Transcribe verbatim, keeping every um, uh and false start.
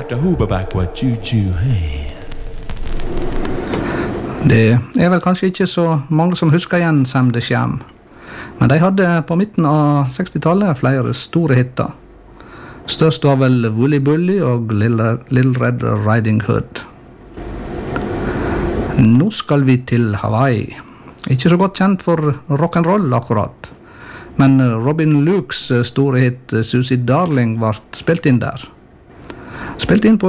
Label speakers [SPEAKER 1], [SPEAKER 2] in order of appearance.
[SPEAKER 1] what the hooba back what choo choo hey.
[SPEAKER 2] Det er vel kanskje ikke så mange som husker igjen Sam the Sham, men de hadde på midten av sekstitallet flere store hitter. Størst var vel Woolly Bully og Little, Little Red Riding Hood. Nå skal vi til Hawaii. Ikke så godt kjent for rock'n'roll akkurat, men Robin Lukes store hit Susie Darling var spilt inn der. Spilt inn på